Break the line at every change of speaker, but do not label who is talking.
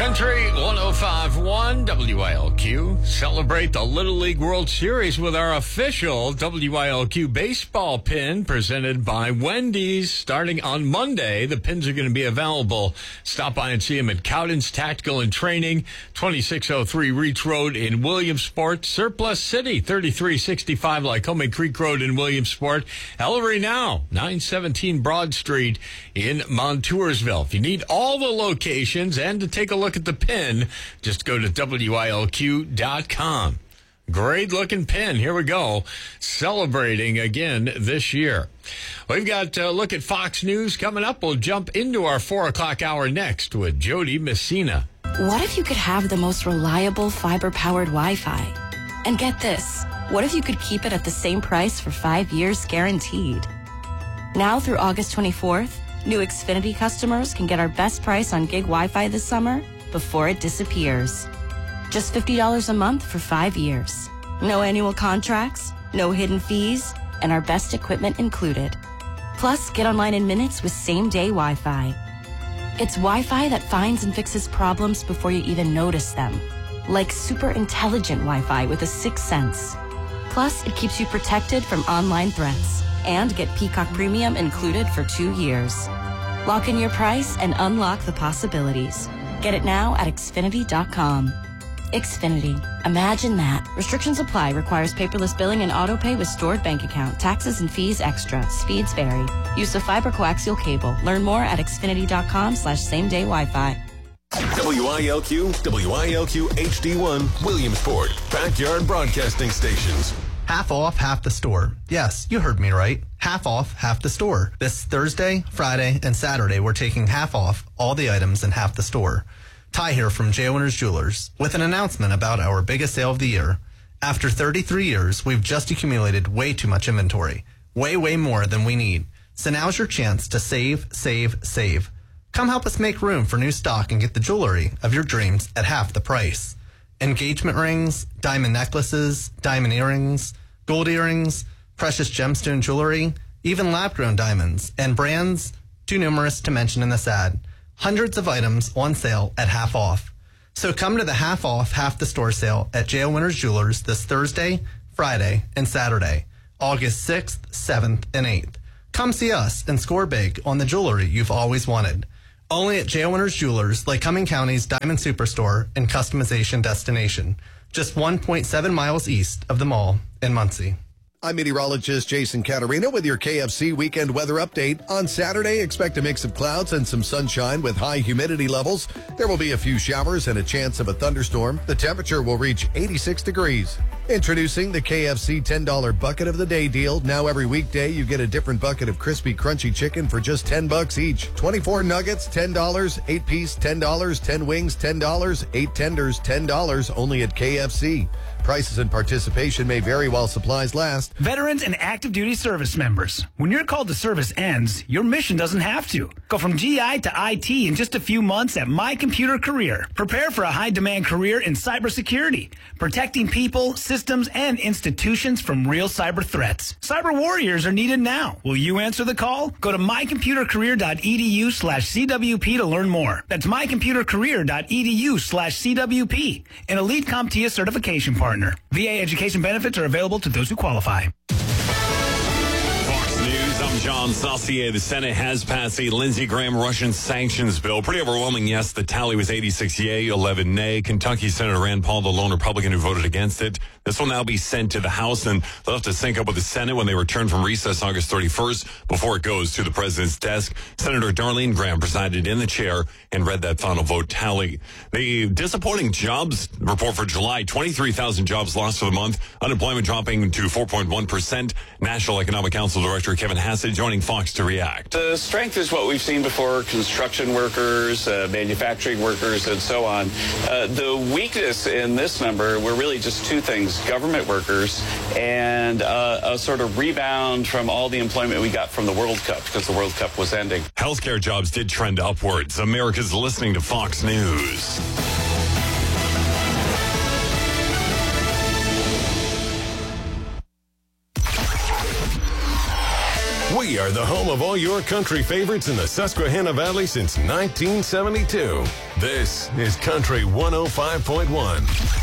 Country 105.1 WILQ. Celebrate the Little League World Series with our official WILQ baseball pin presented by Wendy's. Starting on Monday, the pins are going to be available. Stop by and see them at Cowden's Tactical and Training, 2603 Reach Road in Williamsport. Surplus City, 3365 Lycoming Creek Road in Williamsport. Ellery Now, 917 Broad Street in Montoursville. If you need all the locations and to take a look at the pin, just go to WILQ.com. Great looking pin. Here we go. Celebrating again this year. We've got a look at Fox News coming up. We'll jump into our 4 o'clock hour next with Jody Messina.
What if you could have the most reliable fiber-powered Wi-Fi? And get this, what if you could keep it at the same price for 5 years guaranteed? Now through August 24th, new Xfinity customers can get our best price on gig Wi-Fi this summer before it disappears. Just $50 a month for 5 years. No annual contracts, no hidden fees, and our best equipment included. Plus, get online in minutes with same-day Wi-Fi. It's Wi-Fi that finds and fixes problems before you even notice them. Like super intelligent Wi-Fi with a sixth sense. Plus, it keeps you protected from online threats. And get Peacock Premium included for 2 years. Lock in your price and unlock the possibilities. Get it now at Xfinity.com. Xfinity. Imagine that. Restrictions apply. Requires paperless billing and auto-pay with stored bank account. Taxes and fees extra. Speeds vary. Use of fiber coaxial cable. Learn more at Xfinity.com/same-day Wi-Fi.
WILQ HD1, Williamsport. Backyard Broadcasting Stations.
Half off, half the store. Yes, you heard me right. Half off, half the store. This Thursday, Friday, and Saturday, we're taking half off all the items in half the store. Ty here from J. Winners Jewelers with an announcement about our biggest sale of the year. After 33 years, we've just accumulated way too much inventory. Way more than we need. So now's your chance to save. Come help us make room for new stock and get the jewelry of your dreams at half the price. Engagement rings, diamond necklaces, diamond earrings, gold earrings, precious gemstone jewelry, even lab-grown diamonds, and brands too numerous to mention in this ad. Hundreds of items on sale at half off. So come to the half off, half the store sale at J.O. Winners Jewelers this Thursday, Friday, and Saturday, August 6th, 7th, and 8th. Come see us and score big on the jewelry you've always wanted. Only at J.O. Winners Jewelers, Lycoming County's Diamond Superstore and customization destination. Just 1.7 miles east of the mall in Muncie.
I'm meteorologist Jason Caterina with your KFC weekend weather update. On Saturday, expect a mix of clouds and some sunshine with high humidity levels. There will be a few showers and a chance of a thunderstorm. The temperature will reach 86 degrees. Introducing the KFC $10 bucket of the day deal. Now every weekday, you get a different bucket of crispy, crunchy chicken for just $10 each. 24 nuggets, $10, 8 piece, $10, 10 wings, $10, 8 tenders, $10, only at KFC. Prices and participation may vary while supplies last.
Veterans and active duty service members. When your call to service ends, your mission doesn't have to. Go from GI to IT in just a few months at My Computer Career. Prepare for a high-demand career in cybersecurity, protecting people, systems, and institutions from real cyber threats. Cyber warriors are needed now. Will you answer the call? Go to mycomputercareer.edu/CWP to learn more. That's mycomputercareer.edu/CWP, an Elite CompTIA certification partner. VA education benefits are available to those who qualify.
Fox News, I'm John Saucier. The Senate has passed a Lindsey Graham Russian sanctions bill. Pretty overwhelming, yes. The tally was 86 yay, 11 nay. Kentucky Senator Rand Paul, the lone Republican who voted against it. This will now be sent to the House, and they'll have to sync up with the Senate when they return from recess August 31st before it goes to the president's desk. Senator Darlene Graham presided in the chair and read that final vote tally. The disappointing jobs report for July, 23,000 jobs lost for the month. Unemployment dropping to 4.1%. National Economic Council Director Kevin Hassett joining Fox to react.
The strength is what we've seen before: construction workers, manufacturing workers, and so on. The weakness in this number were really just two things: government workers and a sort of rebound from all the employment we got from the World Cup, because the World Cup was ending.
Healthcare jobs did trend upwards. America's listening to Fox News.
We are the home of all your country favorites in the Susquehanna Valley since 1972. This is Country 105.1.